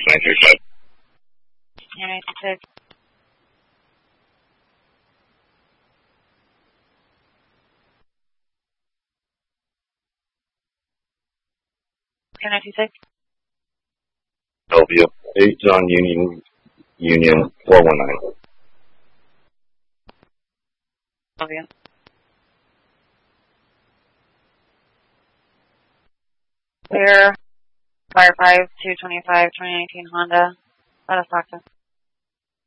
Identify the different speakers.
Speaker 1: 935.
Speaker 2: 996.
Speaker 1: Bellevue, 8 John Union 419.
Speaker 2: Bellevue. Clear. Fire 5, 225, 2019 Honda. Let us talk to.